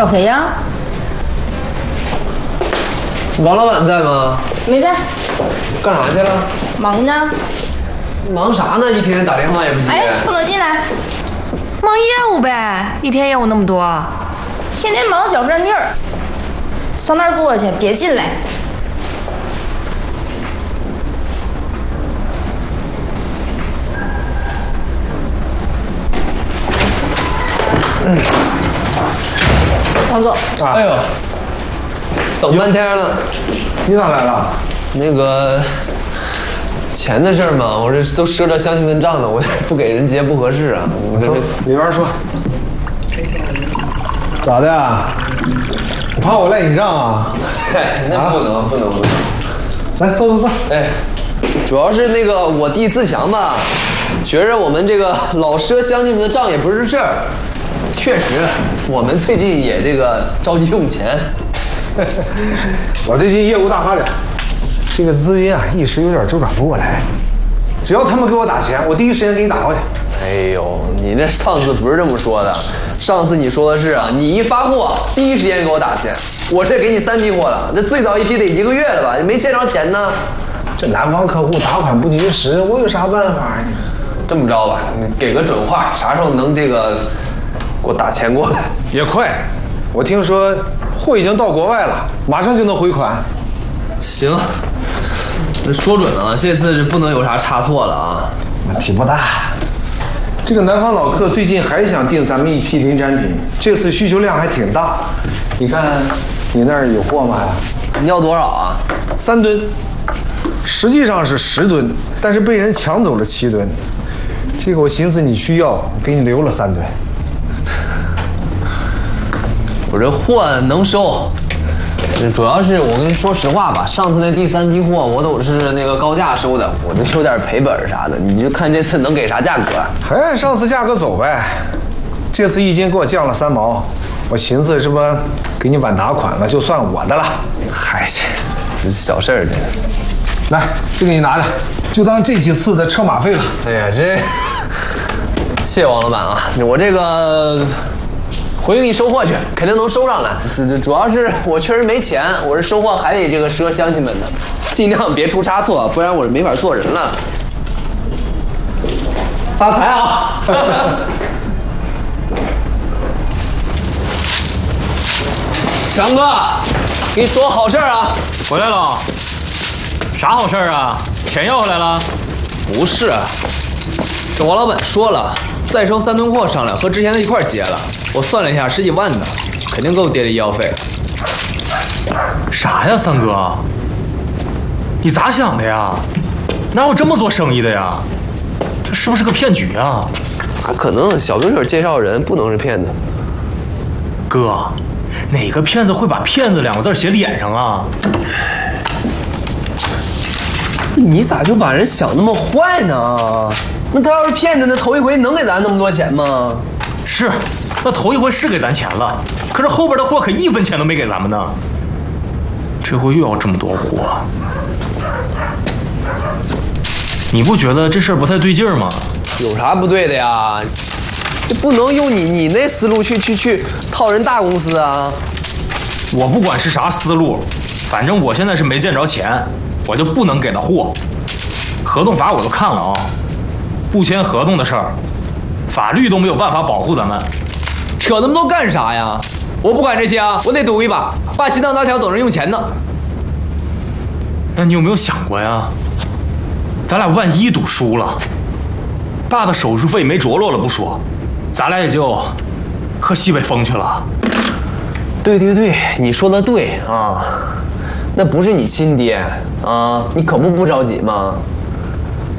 找谁呀？ 王老板在吗？ 没在。 干啥去了？ 忙呢。 忙啥呢？一天天打电话也不接。 哎，不能进来。 忙业务呗，一天业务那么多， 天天忙脚不沾地儿。上那儿坐去，别进来。王总。 哎呦，等半天了。 你咋来了？ 那个钱的事儿嘛，我这都赊着乡亲们账呢，我不给人结不合适啊。我这里边说。咋的呀？你怕我赖你账啊？ 哎，那不能。 来，坐。 哎，主要是那个我弟自强吧，觉着我们这个老赊乡亲们的账也不是事儿。确实，我们最近也这个着急用钱。 我最近业务大发展，这个资金啊一时有点周转不过来。只要他们给我打钱，我第一时间给你打过去。 哎呦，你这上次不是这么说的，上次你说的是啊，你一发货第一时间给我打钱，我这给你3批货了，这最早一批得1个月了吧，没见着钱呢。 这南方客户打款不及时，我有啥办法呀？ 这么着吧，你给个准话，啥时候能这个给我打钱过来？ 也快，我听说货已经到国外了，马上就能回款。 行，那说准了，这次是不能有啥差错了啊。 问题不大。这个南方老客最近还想订咱们一批临产品，这次需求量还挺大。你看你那儿有货吗？ 你要多少啊 ？3吨，实际上是10吨，但是被人抢走了7吨。这个我寻思你需要，我给你留了3吨。 我这货能收，主要是我跟你说实话吧，上次那第3批货我都是那个高价收的，我这有点赔本啥的，你就看这次能给啥价格？ 还按上次价格走呗。这次1斤给我降了3毛，我寻思是不给你晚打款了，就算我的了。 嗨，这小事儿这。 来，这个你拿着，就当这几次的车马费了。 哎呀，这谢谢王老板啊，我这个回去给你收货去，肯定能收上来。这主要是我确实没钱，我这收货还得这个赊乡亲们的，尽量别出差错，不然我是没法做人了。发财啊！强哥，给你说好事啊！ 回来了。啥好事啊？钱要回来了？ 不是，这王老板说了，再收3吨货上来，和之前的一块结了。我算了一下，10几万呢，肯定够爹的医药费。 啥呀，三哥？你咋想的呀？哪有这么做生意的呀？这是不是个骗局啊？ 哪可能？小哥介绍人不能是骗子。 哥，哪个骗子会把骗子2个字写脸上啊？ 你咋就把人想那么坏呢？那他要是骗子，那头一回能给咱那么多钱吗？ 是，那头一回是给咱钱了，可是后边的货可1分钱都没给咱们呢。这回又要这么多货，你不觉得这事儿不太对劲儿吗？ 有啥不对的呀？这不能用你那思路去套人大公司啊！ 我不管是啥思路，反正我现在是没见着钱，我就不能给他货。合同法我都看了啊，不签合同的事儿，法律都没有办法保护咱们。 扯那么多干啥呀？我不管这些啊，我得赌一把，爸心脏搭桥等着用钱呢。 那你有没有想过呀？咱俩万一赌输了，爸的手术费没着落了不说，咱俩也就喝西北风去了。 对，你说的对啊，那不是你亲爹啊，你可不着急吗？